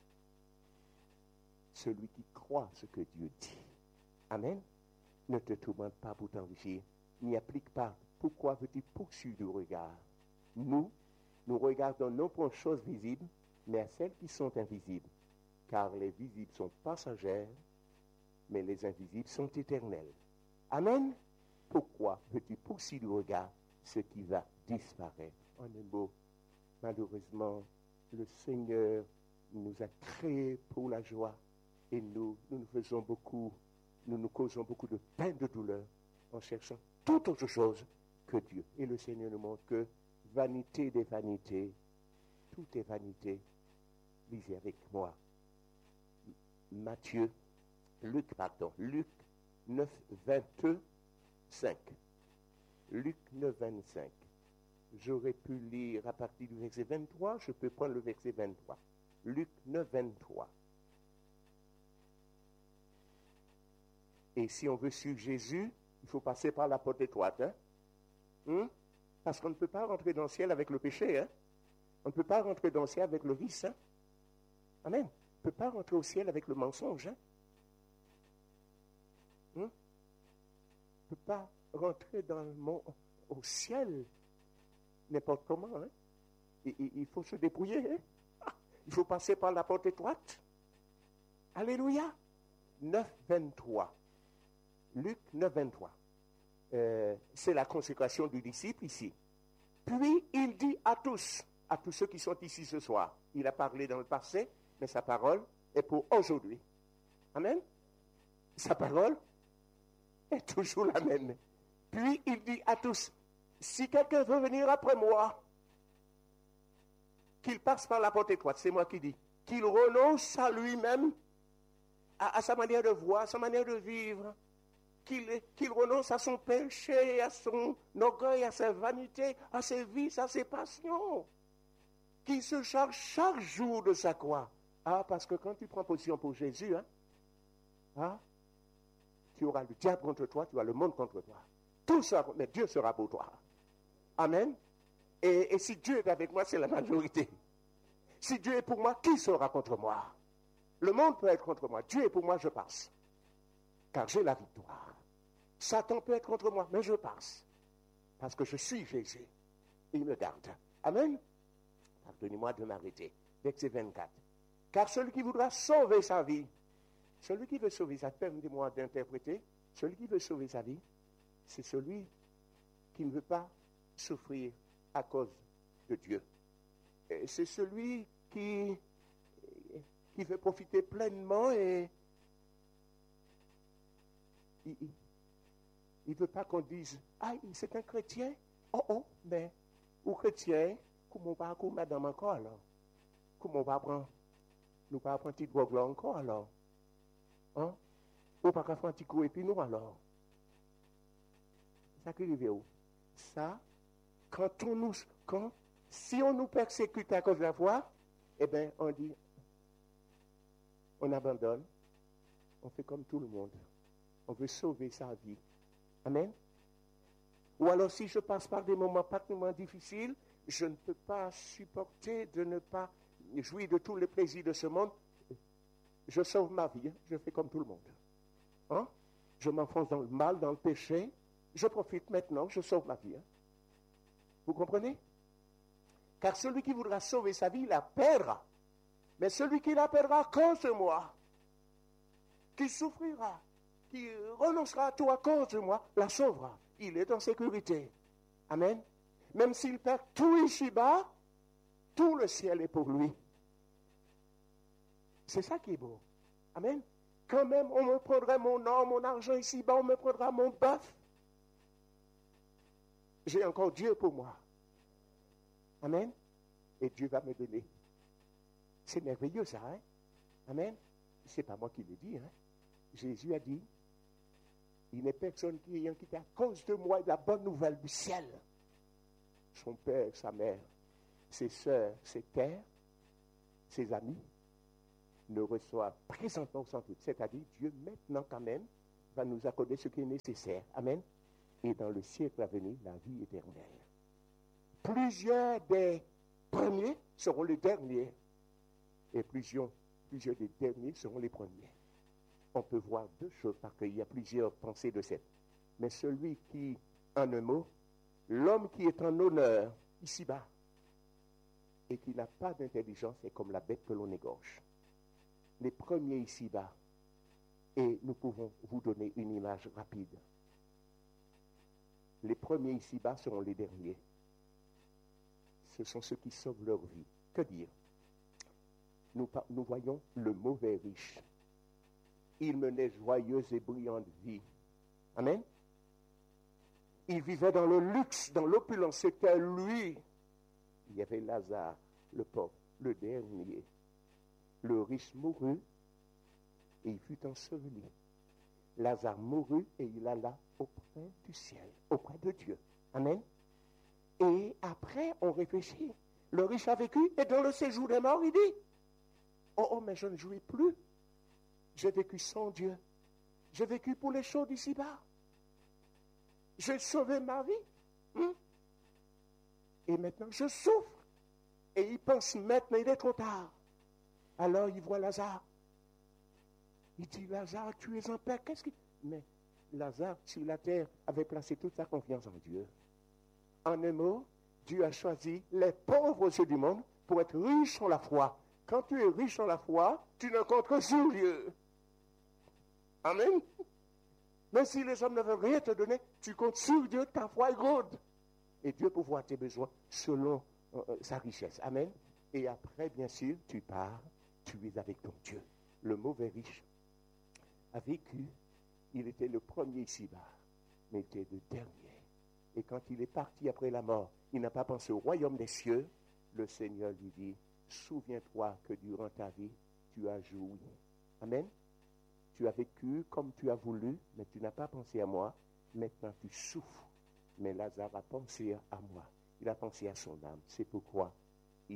[SPEAKER 1] celui qui croit ce que Dieu dit. Amen. Ne te tourmente pas pour t'enrichir. N'y applique pas. Pourquoi veux-tu poursuivre du regard? Nous, nous regardons non pour les choses visibles, mais à celles qui sont invisibles. Car les visibles sont passagères, mais les invisibles sont éternels. Amen. Pourquoi veux-tu poursuivre du regard ce qui va disparaître? En un mot, malheureusement, le Seigneur nous a créés pour la joie et nous, nous nous faisons beaucoup, nous nous causons beaucoup de peine, de douleur en cherchant toute autre chose que Dieu. Et le Seigneur nous montre que vanité des vanités, tout est vanité. Lisez avec moi. Matthieu, Luc, pardon, Luc neuf, vingt-cinq. Luc neuf, vingt-cinq. J'aurais pu lire à partir du verset vingt-trois, je peux prendre le verset vingt-trois. Luc neuf, vingt-trois. Et si on veut suivre Jésus, il faut passer par la porte étroite. Hein? Hum? Parce qu'on ne peut pas rentrer dans le ciel avec le péché. Hein? On ne peut pas rentrer dans le ciel avec le vice. Hein? Amen. On ne peut pas rentrer au ciel avec le mensonge. Hein? Hum? On ne peut pas rentrer dans le monde, au ciel n'importe comment. Hein? Il, il, il faut se débrouiller. Hein? Ah, il faut passer par la porte étroite. Alléluia. neuf, vingt-trois. Luc neuf, vingt-trois. Euh, c'est la consécration du disciple ici. Puis il dit à tous, à tous ceux qui sont ici ce soir, il a parlé dans le passé, mais sa parole est pour aujourd'hui. Amen. Sa parole est toujours la même. Puis il dit à tous, si quelqu'un veut venir après moi, qu'il passe par la porte étroite, c'est moi qui dis, qu'il renonce à lui-même, à, à sa manière de voir, à sa manière de vivre, qu'il, qu'il renonce à son péché, à son orgueil, à sa vanité, à ses vices, à ses passions. qui se charge chaque jour de sa croix. Ah, parce que quand tu prends position pour Jésus, hein, hein, tu auras le diable contre toi, tu auras le monde contre toi. Tout ça, mais Dieu sera pour toi. Amen. Et, et si Dieu est avec moi, c'est la majorité. Si Dieu est pour moi, qui sera contre moi? Le monde peut être contre moi. Dieu est pour moi, je passe. Car j'ai la victoire. Satan peut être contre moi, mais je passe. Parce que je suis Jésus. Il me garde. Amen. Pardonnez-moi de m'arrêter. Verset vingt-quatre. Car celui qui voudra sauver sa vie, celui qui veut sauver sa vie, permettez-moi d'interpréter, celui qui veut sauver sa vie, c'est celui qui ne veut pas souffrir à cause de Dieu. Et c'est celui qui, qui veut profiter pleinement et il ne veut pas qu'on dise « Ah, c'est un chrétien. Oh, oh, mais ou chrétien, comment on va prendre madame encore alors? Comment on va prendre, nous pas prendre petit drogue là encore alors? Hein? Ou pas qu'à faire un petit coup et puis nous alors? Ça qui arrive où? Ça, quand on nous, quand, si on nous persécute à cause de la foi, eh bien, on dit, on abandonne, on fait comme tout le monde. On veut sauver sa vie. Amen. Ou alors, si je passe par des moments particulièrement difficiles, je ne peux pas supporter de ne pas jouir de tous les plaisirs de ce monde. Je sauve ma vie, hein? Je fais comme tout le monde. Hein? Je m'enfonce dans le mal, dans le péché. Je profite maintenant, je sauve ma vie. Hein? Vous comprenez? Car celui qui voudra sauver sa vie, la perdra. Mais celui qui la perdra à cause de moi, qui souffrira, qui renoncera à tout à cause de moi, la sauvera. Il est en sécurité. Amen. Même s'il perd tout ici-bas, tout le ciel est pour lui. C'est ça qui est beau. Amen. Quand même, on me prendrait mon or, mon argent ici-bas, on me prendra mon bœuf. J'ai encore Dieu pour moi. Amen. Et Dieu va me donner. C'est merveilleux ça, hein? Amen. C'est pas moi qui le dis, hein? Jésus a dit, il n'est personne qui ayant quitté à cause de moi la bonne nouvelle du ciel. Son père, sa mère, ses soeurs, ses pères, ses amis, ne reçoivent présentement sans doute. C'est-à-dire, Dieu maintenant quand même va nous accorder ce qui est nécessaire. Amen. Et dans le siècle à venir, la vie éternelle. Plusieurs des premiers seront les derniers. Et plusieurs, plusieurs des derniers seront les premiers. On peut voir deux choses parce qu'il y a plusieurs pensées de cette. Mais celui qui, en un mot, l'homme qui est en honneur ici-bas et qui n'a pas d'intelligence est comme la bête que l'on égorge. Les premiers ici-bas, et nous pouvons vous donner une image rapide. Les premiers ici-bas seront les derniers. Ce sont ceux qui sauvent leur vie. Que dire? Nous, nous voyons le mauvais riche. Il menait joyeuse et brillante vie. Amen. Il vivait dans le luxe, dans l'opulence. C'était lui. Il y avait Lazare, le pauvre, le dernier. Le riche mourut et il fut enseveli. Lazare mourut et il alla auprès du ciel, auprès de Dieu. Amen. Et après, on réfléchit. Le riche a vécu et dans le séjour des morts, il dit, oh, oh, mais je ne jouis plus. J'ai vécu sans Dieu. J'ai vécu pour les choses d'ici-bas. J'ai sauvé ma vie. Hum? Et maintenant, je souffre. Et il pense maintenant, il est trop tard. Alors, il voit Lazare. Il dit, Lazare, tu es en paix. Qu'est-ce que... Mais Lazare, sur la terre, avait placé toute sa confiance en Dieu. En un mot, Dieu a choisi les pauvres ceux du monde pour être riches en la foi. Quand tu es riche en la foi, tu ne comptes que sur Dieu. Amen. Même si les hommes ne veulent rien te donner, tu comptes sur Dieu, ta foi est grande. Et Dieu pourvoit tes besoins selon euh, sa richesse. Amen. Et après, bien sûr, tu pars, tu es avec ton Dieu. Le mauvais riche a vécu, il était le premier ici-bas, mais il était le dernier. Et quand il est parti après la mort, il n'a pas pensé au royaume des cieux. Le Seigneur lui dit, souviens-toi que durant ta vie, tu as joui. Amen. Tu as vécu comme tu as voulu, mais tu n'as pas pensé à moi. Maintenant, tu souffres. Mais Lazare a pensé à moi. Il a pensé à son âme. C'est pourquoi il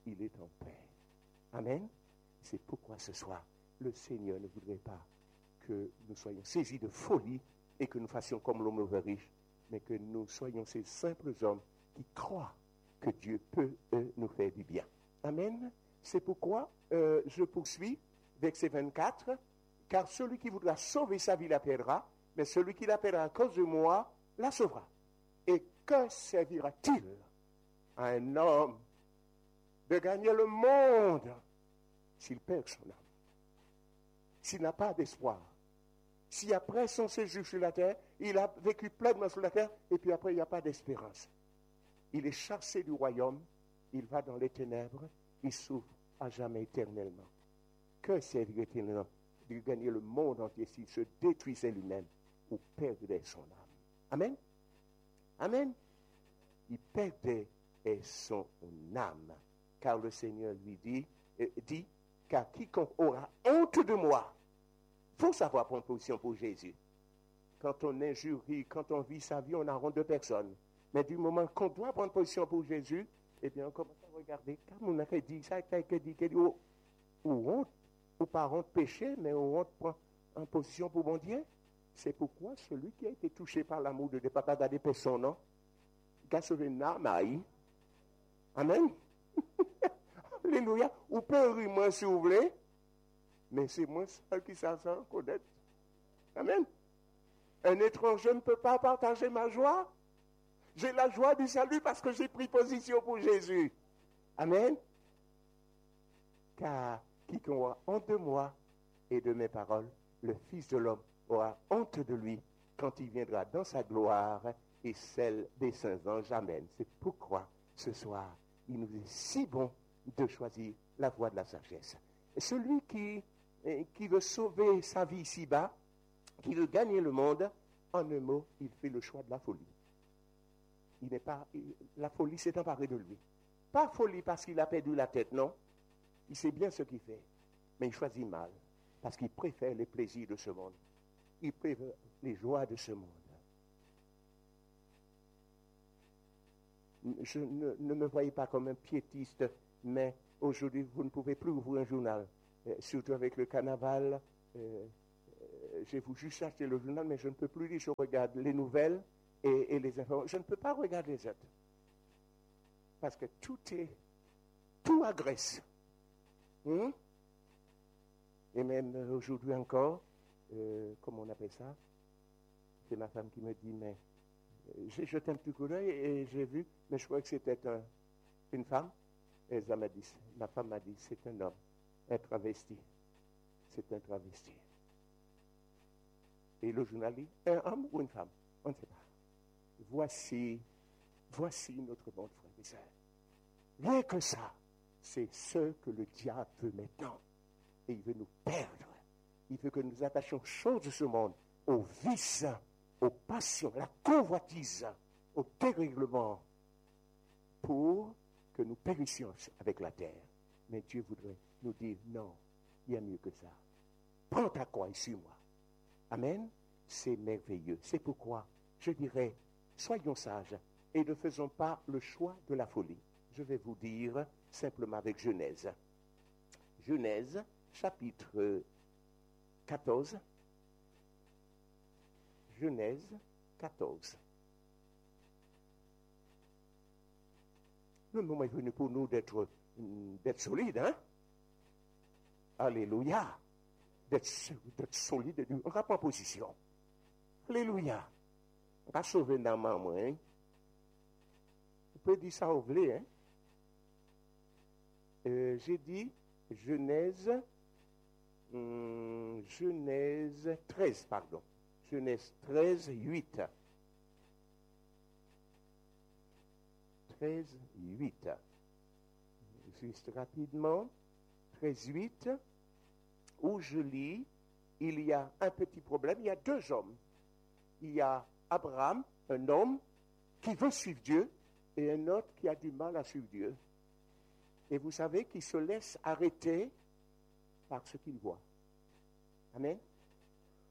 [SPEAKER 1] il est en paix. Amen. C'est pourquoi ce soir, le Seigneur ne voudrait pas que nous soyons saisis de folie et que nous fassions comme l'homme mauvais riche, mais que nous soyons ces simples hommes qui croient que Dieu peut euh, nous faire du bien. Amen. C'est pourquoi euh, je poursuis, verset vingt-quatre, car celui qui voudra sauver sa vie la perdra, mais celui qui la perdra à cause de moi la sauvera. Et que servira-t-il à un homme de gagner le monde s'il perd son âme, s'il n'a pas d'espoir, si après son séjour sur la terre, il a vécu pleinement sur la terre, et puis après il n'y a pas d'espérance. Il est chassé du royaume, il va dans les ténèbres, il souffre à jamais éternellement. Que servirait-il de gagner le monde entier s'il se détruisait lui-même ou perdait son âme? Amen. Amen. Il perdait son âme, car le Seigneur lui dit, euh, dit car quiconque aura honte de moi, il faut savoir prendre position pour Jésus. Quand on injurie, quand on vit sa vie, on a honte de personne. Mais du moment qu'on doit prendre position pour Jésus, eh bien, on commence à regarder, comme on a dit ça, quelqu'un dit, dit ou, ou honte, ou par honte péché, mais ou honte prend en position pour mon Dieu. C'est pourquoi celui qui a été touché par l'amour de Dieu, papa des personnes, non? Qui a sauvé une âme, amen. Alléluia. Ou peut rire moi si vous voulez, mais c'est moi seul qui s'en connaître. Amen. Un étranger ne peut pas partager ma joie. J'ai la joie du salut parce que j'ai pris position pour Jésus. Amen. Car quiconque aura honte de moi et de mes paroles, le Fils de l'homme aura honte de lui quand il viendra dans sa gloire et celle des saints anges. Amen. C'est pourquoi ce soir, il nous est si bon de choisir la voie de la sagesse. Celui qui, qui veut sauver sa vie ici-bas, qui veut gagner le monde, en un mot, il fait le choix de la folie. Il n'est pas, la folie s'est emparée de lui. Pas folie parce qu'il a perdu la tête, non. Il sait bien ce qu'il fait, mais il choisit mal, parce qu'il préfère les plaisirs de ce monde. Il préfère les joies de ce monde. Je ne, ne me voyez pas comme un piétiste, mais aujourd'hui, vous ne pouvez plus ouvrir un journal, euh, surtout avec le carnaval. Euh, euh, j'ai vous juste acheté le journal, mais je ne peux plus lire. Je regarde les nouvelles et, et les informations. Je ne peux pas regarder les autres. Parce que tout est, tout agresse. Hum? Et même euh, aujourd'hui encore, euh, comment on appelle ça? C'est ma femme qui me dit, mais euh, j'ai jeté un petit coup d'œil et j'ai vu, mais je crois que c'était un, une femme. Et ça m'a dit, ma femme m'a dit, c'est un homme, un travesti. C'est un travesti. Et le journal dit, un homme ou une femme? On ne sait pas. Voici, voici notre monde, frère et sœurs. Rien que ça, c'est ce que le diable veut maintenant. Et il veut nous perdre. Il veut que nous attachions aux choses de ce monde, aux vices, aux passions, la convoitise, au dérèglement, pour que nous périssions avec la terre. Mais Dieu voudrait nous dire, non, il y a mieux que ça. Prends ta croix et suis-moi. Amen. C'est merveilleux. C'est pourquoi je dirais, soyons sages et ne faisons pas le choix de la folie. Je vais vous dire simplement avec Genèse. Genèse, chapitre quatorze. Genèse quatorze. Le moment est venu pour nous d'être, d'être solides, hein? Alléluia. D'être, d'être solides, on va prendre position. Alléluia. On va sauver dans ma main, hein? Vous pouvez dire ça au blé, hein? Euh, j'ai dit Genèse, hum, Genèse treize, pardon. Genèse treize, huit. treize, huit. Juste rapidement. treize, huit, où je lis, il y a un petit problème. Il y a deux hommes. Il y a Abraham, un homme qui veut suivre Dieu, et un autre qui a du mal à suivre Dieu. Et vous savez qu'il se laisse arrêter par ce qu'il voit. Amen.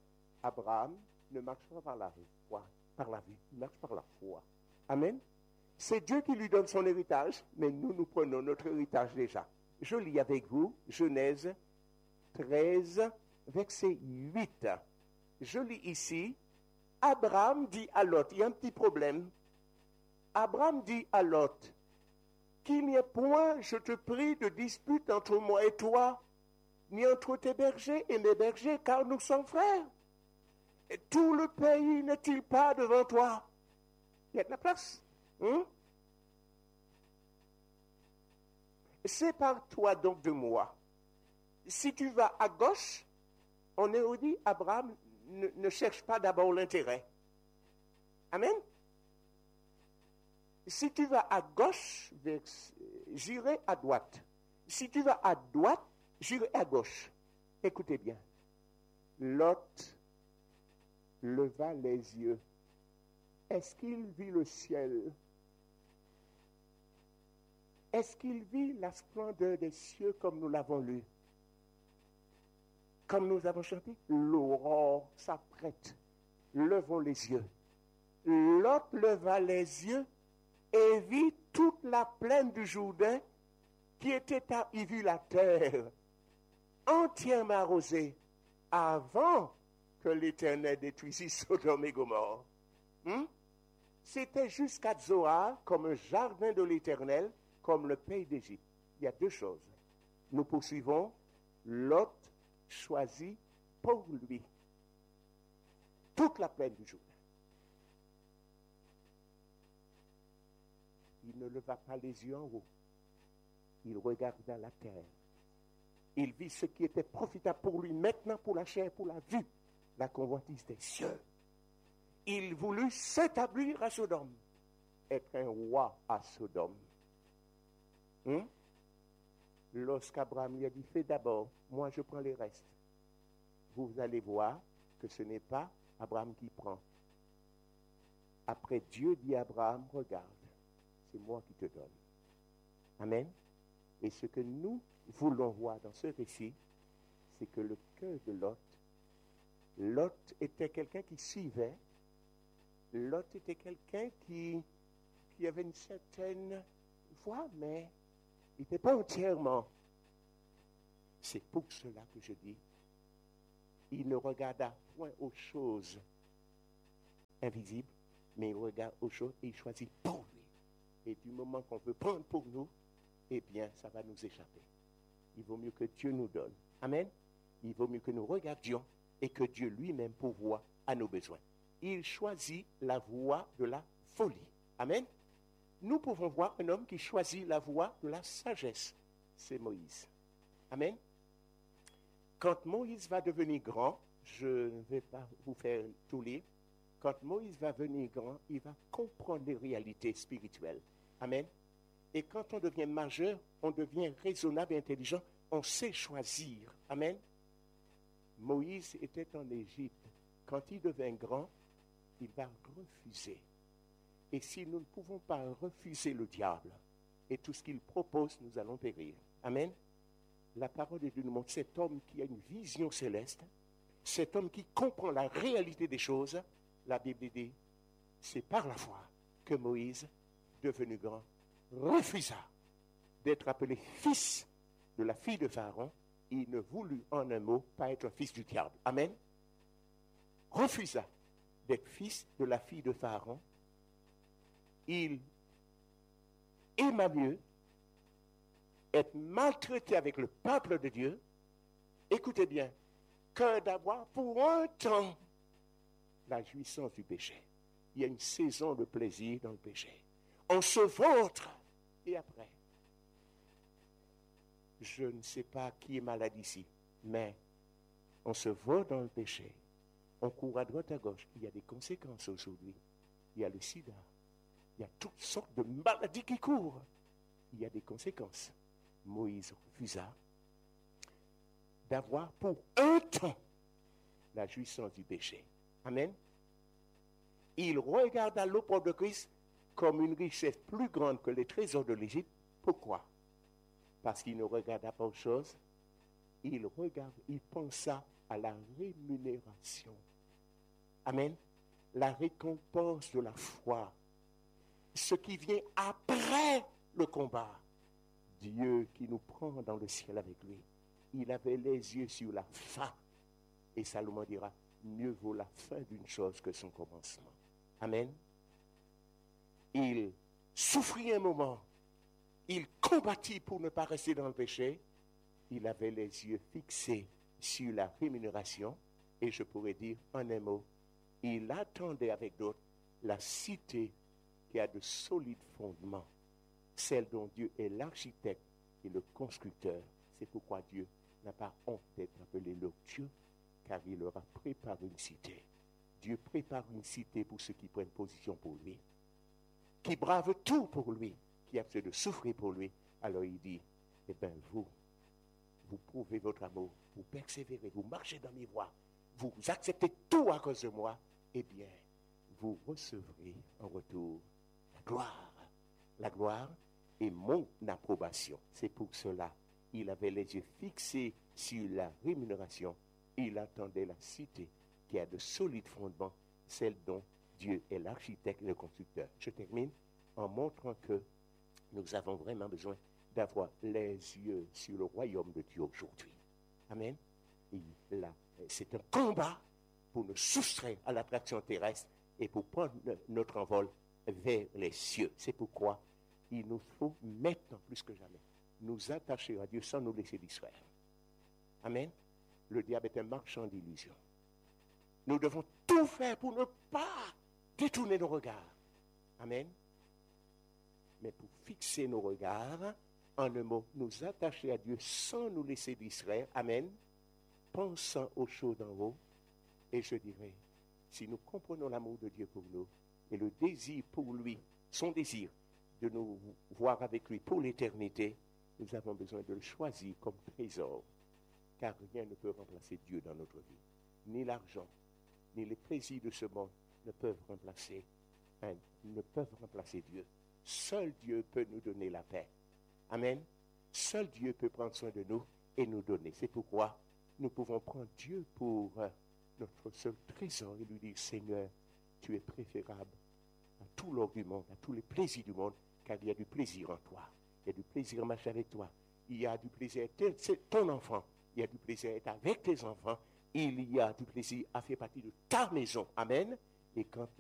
[SPEAKER 1] Abraham ne marche pas par la foi, par la vue, il marche par la foi. Amen. C'est Dieu qui lui donne son héritage, mais nous, nous prenons notre héritage déjà. Je lis avec vous Genèse treize, verset huit. Je lis ici, Abraham dit à Lot, il y a un petit problème. Abraham dit à Lot, qu'il n'y ait point, je te prie, de dispute entre moi et toi, ni entre tes bergers et mes bergers, car nous sommes frères. Et tout le pays n'est-il pas devant toi? Il y a de la place. Hein? Sépare-toi donc de moi. Si tu vas à gauche, on est dit, Abraham ne, ne cherche pas d'abord l'intérêt. Amen. Si tu vas à gauche, j'irai à droite. Si tu vas à droite, j'irai à gauche. Écoutez bien. Lot leva les yeux. Est-ce qu'il vit le ciel? Est-ce qu'il vit la splendeur des cieux comme nous l'avons lu? Comme nous avons chanté, l'aurore s'apprête. Levons les yeux. Lot leva les yeux et vit toute la plaine du Jourdain qui était à, il vit la terre entièrement arrosée avant que l'Éternel détruisît Sodome et Gomorrhe. Hmm? C'était jusqu'à Zoar comme un jardin de l'Éternel, comme le pays d'Égypte. Il y a deux choses. Nous poursuivons. Lot choisit pour lui toute la plaine du Jourdain. Il ne leva pas les yeux en haut. Il regarda la terre. Il vit ce qui était profitable pour lui maintenant, pour la chair, pour la vue, la convoitise des cieux. Il voulut s'établir à Sodome, être un roi à Sodome. Hum? Lorsqu'Abraham lui a dit, fais d'abord, moi je prends les restes. Vous allez voir que ce n'est pas Abraham qui prend. Après, Dieu dit à Abraham, regarde, c'est moi qui te donne. Amen. Et ce que nous voulons voir dans ce récit, c'est que le cœur de Lot, Lot était quelqu'un qui suivait, Lot était quelqu'un qui, qui avait une certaine foi, mais il n'était pas entièrement. C'est pour cela que je dis, il ne regarda point aux choses invisibles, mais il regarde aux choses et il choisit pour lui. Et du moment qu'on veut prendre pour nous, eh bien, ça va nous échapper. Il vaut mieux que Dieu nous donne. Amen. Il vaut mieux que nous regardions et que Dieu lui-même pourvoie à nos besoins. Il choisit la voie de la folie. Amen. Nous pouvons voir un homme qui choisit la voie de la sagesse. C'est Moïse. Amen. Quand Moïse va devenir grand, je ne vais pas vous faire tout lire. Quand Moïse va devenir grand, il va comprendre les réalités spirituelles. Amen. Et quand on devient majeur, on devient raisonnable et intelligent. On sait choisir. Amen. Moïse était en Égypte. Quand il devint grand, il va refuser. Et si nous ne pouvons pas refuser le diable et tout ce qu'il propose, nous allons périr. Amen. La parole de Dieu nous montre cet homme qui a une vision céleste, cet homme qui comprend la réalité des choses. La Bible dit, c'est par la foi que Moïse, devenu grand, refusa d'être appelé fils de la fille de Pharaon. Il ne voulut, en un mot, pas être un fils du diable. Amen. Refusa d'être fils de la fille de Pharaon. Il aima mieux être maltraité avec le peuple de Dieu, écoutez bien, que d'avoir pour un temps la jouissance du péché. Il y a une saison de plaisir dans le péché. On se vautre et après, je ne sais pas qui est malade ici, mais on se vautre dans le péché. On court à droite à gauche. Il y a des conséquences aujourd'hui. Il y a le sida. Il y a toutes sortes de maladies qui courent. Il y a des conséquences. Moïse refusa d'avoir pour un temps la jouissance du péché. Amen. Il regarda l'opprobre de Christ comme une richesse plus grande que les trésors de l'Égypte. Pourquoi? Parce qu'il ne regarda pas aux choses. Il regarde, il pensa à la rémunération. Amen. La récompense de la foi. ce qui vient après le combat. Dieu qui nous prend dans le ciel avec lui, il avait les yeux sur la fin. Et Salomon dira, mieux vaut la fin d'une chose que son commencement. Amen. Il souffrit un moment. Il combattit pour ne pas rester dans le péché. Il avait les yeux fixés sur la rémunération. Et je pourrais dire en un mot, il attendait avec d'autres la cité qui a de solides fondements, celle dont Dieu est l'architecte et le constructeur. C'est pourquoi Dieu n'a pas honte d'être appelé leur Dieu, car il leur a préparé une cité. Dieu prépare une cité pour ceux qui prennent position pour lui, qui bravent tout pour lui, qui acceptent de souffrir pour lui. Alors il dit, eh bien vous, vous prouvez votre amour, vous persévérez, vous marchez dans mes voies, vous acceptez tout à cause de moi, eh bien, vous recevrez en retour la gloire. La gloire et mon approbation. C'est pour cela il avait les yeux fixés sur la rémunération. Il attendait la cité qui a de solides fondements, celle dont Dieu est l'architecte et le constructeur. Je termine en montrant que nous avons vraiment besoin d'avoir les yeux sur le royaume de Dieu aujourd'hui. Amen. Et là, c'est un combat pour nous soustraire à l'attraction terrestre et pour prendre notre envol vers les cieux. C'est pourquoi il nous faut maintenant, plus que jamais, nous attacher à Dieu sans nous laisser distraire. Amen. Le diable est un marchand d'illusions. Nous devons tout faire pour ne pas détourner nos regards. Amen. Mais pour fixer nos regards, en un mot, nous attacher à Dieu sans nous laisser distraire. Amen. Pensant aux choses d'en haut. Et je dirais, si nous comprenons l'amour de Dieu pour nous et le désir pour lui, son désir de nous voir avec lui pour l'éternité, nous avons besoin de le choisir comme trésor. Car rien ne peut remplacer Dieu dans notre vie. Ni l'argent, ni les plaisirs de ce monde ne peuvent remplacer, hein, ne peuvent remplacer Dieu. Seul Dieu peut nous donner la paix. Amen. Seul Dieu peut prendre soin de nous et nous donner. C'est pourquoi nous pouvons prendre Dieu pour euh, notre seul trésor et lui dire, Seigneur, tu es préférable à tout l'or du monde, à tous les plaisirs du monde, car il y a du plaisir en toi. Il y a du plaisir à marcher avec toi. Il y a du plaisir à être ton enfant. Il y a du plaisir à être avec tes enfants. Il y a du plaisir à faire partie de ta maison. Amen. Et quand